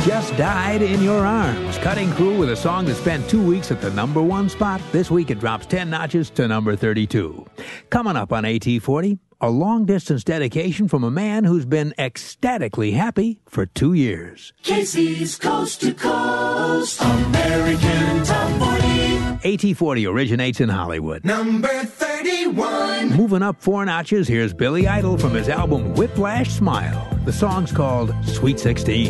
Just Died in Your Arms. Cutting Crew with a song that spent 2 weeks at the #1 spot. This week it drops 10 notches to number 32. Coming up on AT40, a long-distance dedication from a man who's been ecstatically happy for 2 years. Casey's Coast to Coast, American Top 40. AT40 originates in Hollywood. Number 31. Moving up 4 notches, here's Billy Idol from his album Whiplash Smile. The song's called Sweet 16.